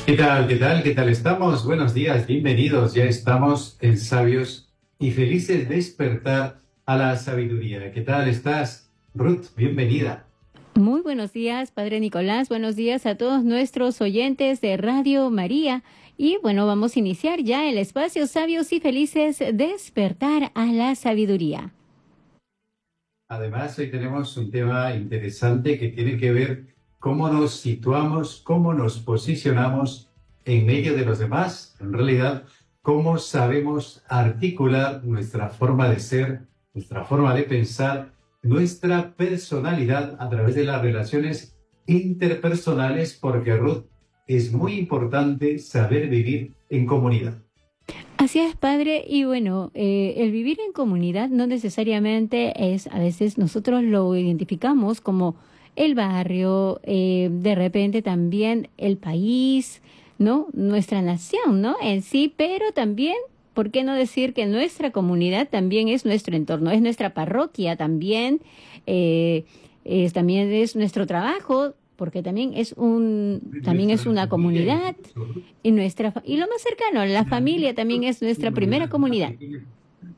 ¿Qué tal? ¿Qué tal? ¿Qué tal estamos? Buenos días, bienvenidos. Ya estamos en Sabios y Felices Despertar a la Sabiduría. ¿Qué tal estás, Ruth? Bienvenida. Muy buenos días, Padre Nicolás. Buenos días a todos nuestros oyentes de Radio María. Y bueno, vamos a iniciar ya el espacio Sabios y Felices Despertar a la Sabiduría. Además, hoy tenemos un tema interesante que tiene que ver cómo nos situamos, cómo nos posicionamos en medio de los demás. En realidad, cómo sabemos articular nuestra forma de ser, nuestra forma de pensar, nuestra personalidad a través de las relaciones interpersonales, porque Ruth, es muy importante saber vivir en comunidad. Así es, Padre. Y bueno, el vivir en comunidad no necesariamente es, a veces nosotros lo identificamos como el barrio, de repente también el país, ¿no? Nuestra nación, ¿no? En sí, pero también, ¿por qué no decir que nuestra comunidad también es nuestro entorno, es nuestra parroquia también, eh, también es nuestro trabajo, porque también es Nuestra una familia, comunidad. incluso, Ruth, Y lo más cercano, la familia también es nuestra primera una comunidad. pequeña.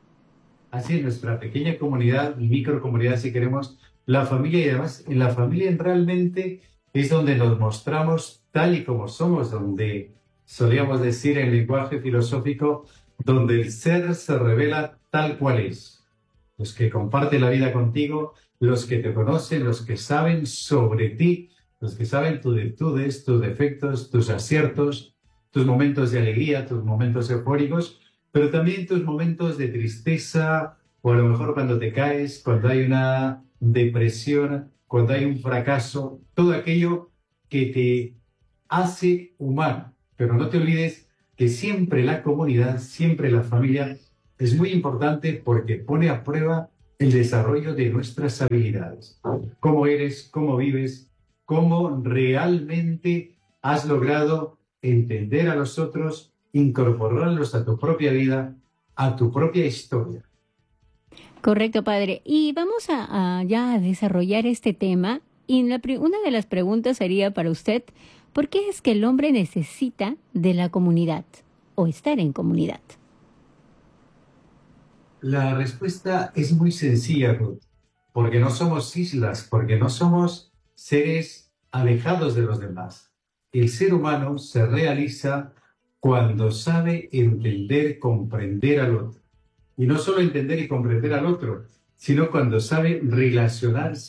Así es, nuestra pequeña comunidad, microcomunidad, si queremos, la familia, y además en la familia realmente es donde nos mostramos tal y como somos, donde solíamos decir en lenguaje filosófico, donde el ser se revela tal cual es. Los que comparten la vida contigo, los que te conocen, los que saben sobre ti, los que saben tus virtudes, tus defectos, tus aciertos, tus momentos de alegría, tus momentos eufóricos, pero también tus momentos de tristeza, o a lo mejor cuando te caes, cuando hay una depresión, cuando hay un fracaso, todo aquello que te hace humano. Pero no te olvides que siempre la comunidad, siempre la familia es muy importante porque pone a prueba el desarrollo de nuestras habilidades. Cómo eres, cómo vives, cómo realmente has logrado entender a los otros, incorporarlos a tu propia vida, a tu propia historia. Correcto, Padre. Y vamos ya a desarrollar este tema. Y una de las preguntas sería para usted, ¿por qué es que el hombre necesita de la comunidad o estar en comunidad? La respuesta es muy sencilla, Ruth, porque no somos islas, porque no somos seres alejados de los demás. El ser humano se realiza cuando sabe entender, comprender al otro. Y no solo entender y comprender al otro, sino cuando sabe relacionarse